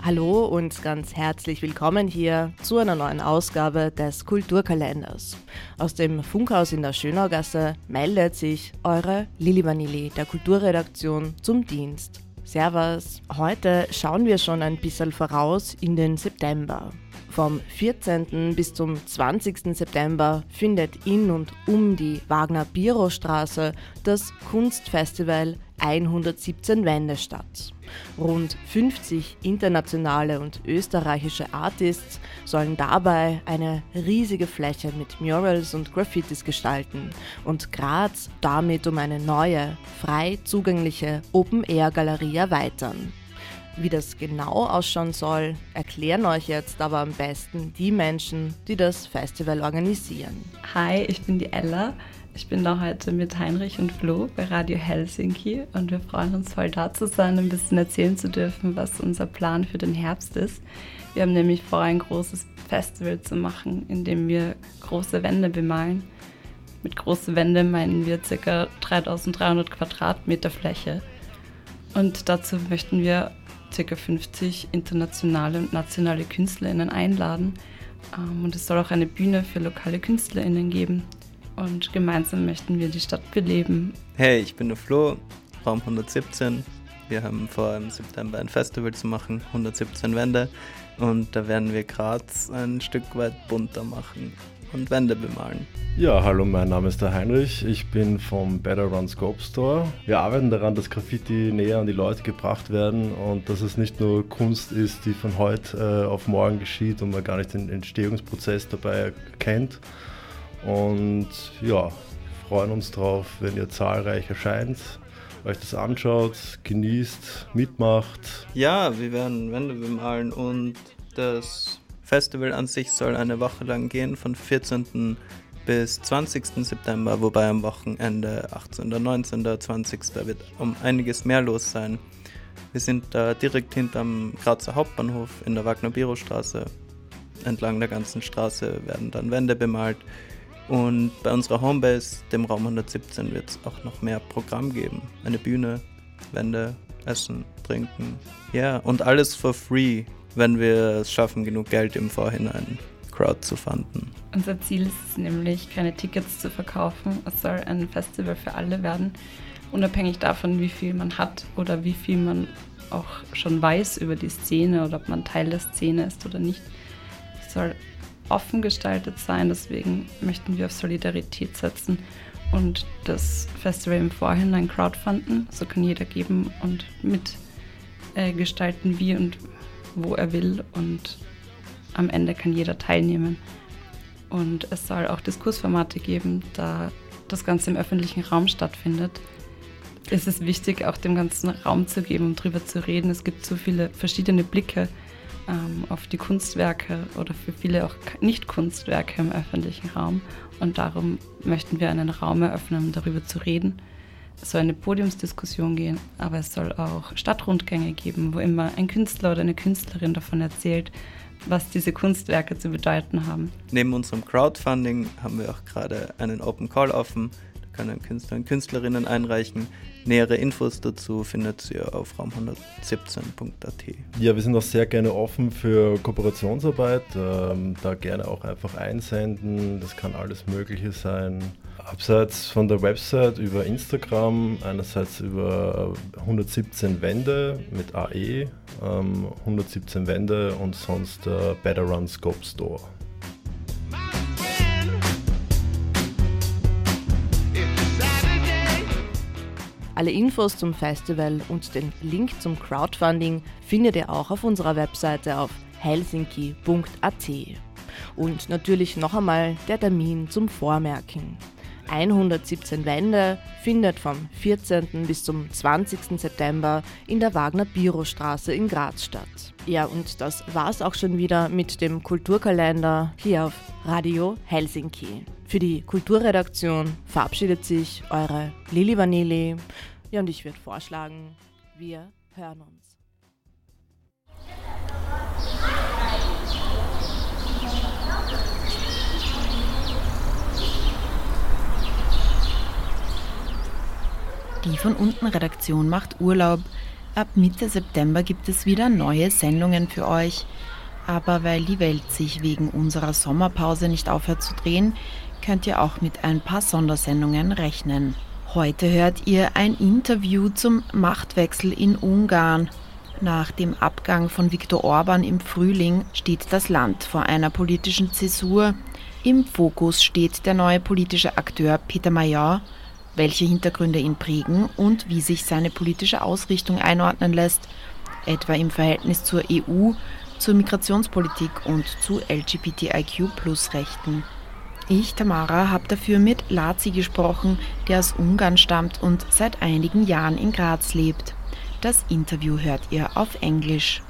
Hallo und ganz herzlich willkommen hier zu einer neuen Ausgabe des Kulturkalenders. Aus dem Funkhaus in der Schönaugasse meldet sich eure Lili Vanilli der Kulturredaktion zum Dienst. Servus, heute schauen wir schon ein bisschen voraus in den September. Vom 14. bis zum 20. September findet in und um die Wagner-Biro-Straße das Kunstfestival 117 Wände statt. Rund 50 internationale und österreichische Artists sollen dabei eine riesige Fläche mit Murals und Graffitis gestalten und Graz damit um eine neue, frei zugängliche Open-Air-Galerie erweitern. Wie das genau ausschauen soll, erklären euch jetzt aber am besten die Menschen, die das Festival organisieren. Hi, ich bin die Ella. Ich bin da heute mit Heinrich und Flo bei Radio Helsinki und wir freuen uns voll da zu sein, ein bisschen erzählen zu dürfen, was unser Plan für den Herbst ist. Wir haben nämlich vor, ein großes Festival zu machen, in dem wir große Wände bemalen. Mit große Wände meinen wir ca. 3300 Quadratmeter Fläche. Und dazu möchten wir ca. 50 internationale und nationale KünstlerInnen einladen. Und es soll auch eine Bühne für lokale KünstlerInnen geben. Und gemeinsam möchten wir die Stadt beleben. Hey, ich bin der Flo, Raum 117. Wir haben vor, im September ein Festival zu machen, 117 Wände. Und da werden wir Graz ein Stück weit bunter machen und Wände bemalen. Ja, hallo, mein Name ist der Heinrich. Ich bin vom Better Run Scope Store. Wir arbeiten daran, dass Graffiti näher an die Leute gebracht werden und dass es nicht nur Kunst ist, die von heute auf morgen geschieht und man gar nicht den Entstehungsprozess dabei kennt. Und ja, wir freuen uns drauf, wenn ihr zahlreich erscheint, euch das anschaut, genießt, mitmacht. Ja, wir werden Wände bemalen und das Festival an sich soll eine Woche lang gehen, von 14. bis 20. September, wobei am Wochenende 18., 19., 20. wird um einiges mehr los sein. Wir sind da direkt hinterm Grazer Hauptbahnhof in der Wagner-Biro-Straße. Entlang der ganzen Straße werden dann Wände bemalt. Und bei unserer Homebase, dem Raum 117, wird es auch noch mehr Programm geben. Eine Bühne, Wände, Essen, Trinken. Ja, und alles for free, wenn wir es schaffen, genug Geld im Vorhinein Crowd zu fanden. Unser Ziel ist es nämlich, keine Tickets zu verkaufen. Es soll ein Festival für alle werden, unabhängig davon, wie viel man hat oder wie viel man auch schon weiß über die Szene oder ob man Teil der Szene ist oder nicht. Es soll offen gestaltet sein, deswegen möchten wir auf Solidarität setzen und das Festival im Vorhinein crowdfunden. So kann jeder geben und mitgestalten, wie und wo er will, und am Ende kann jeder teilnehmen. Und es soll auch Diskursformate geben, da das Ganze im öffentlichen Raum stattfindet. Es ist wichtig, auch dem ganzen Raum zu geben, um drüber zu reden. Es gibt so viele verschiedene Blicke auf die Kunstwerke oder für viele auch Nicht-Kunstwerke im öffentlichen Raum. Und darum möchten wir einen Raum eröffnen, um darüber zu reden. Es soll eine Podiumsdiskussion gehen, aber es soll auch Stadtrundgänge geben, wo immer ein Künstler oder eine Künstlerin davon erzählt, was diese Kunstwerke zu bedeuten haben. Neben unserem Crowdfunding haben wir auch gerade einen Open Call offen. Da können Künstler und Künstlerinnen einreichen. Nähere Infos dazu findet ihr auf raum117.at. Ja, wir sind auch sehr gerne offen für Kooperationsarbeit. Da gerne auch einfach einsenden. Das kann alles Mögliche sein. Abseits von der Website über Instagram, einerseits über 117 Wände mit AE, 117 Wände und sonst Better Run Scope Store. Alle Infos zum Festival und den Link zum Crowdfunding findet ihr auch auf unserer Webseite auf helsinki.at. Und natürlich noch einmal der Termin zum Vormerken. 117 Wände findet vom 14. bis zum 20. September in der Wagner-Biro-Straße in Graz statt. Ja, und das war's auch schon wieder mit dem Kulturkalender hier auf Radio Helsinki. Für die Kulturredaktion verabschiedet sich eure Lili Vanilli. Ja, und ich würde vorschlagen, wir hören uns. Die von unten Redaktion macht Urlaub. Ab Mitte September gibt es wieder neue Sendungen für euch. Aber weil die Welt sich wegen unserer Sommerpause nicht aufhört zu drehen, könnt ihr auch mit ein paar Sondersendungen rechnen. Heute hört ihr ein Interview zum Machtwechsel in Ungarn. Nach dem Abgang von Viktor Orbán im Frühling steht das Land vor einer politischen Zäsur. Im Fokus steht der neue politische Akteur Peter Major, welche Hintergründe ihn prägen und wie sich seine politische Ausrichtung einordnen lässt, etwa im Verhältnis zur EU, zur Migrationspolitik und zu LGBTIQ+-Rechten. Ich, Tamara, habe dafür mit Laci gesprochen, der aus Ungarn stammt und seit einigen Jahren in Graz lebt. Das Interview hört ihr auf Englisch.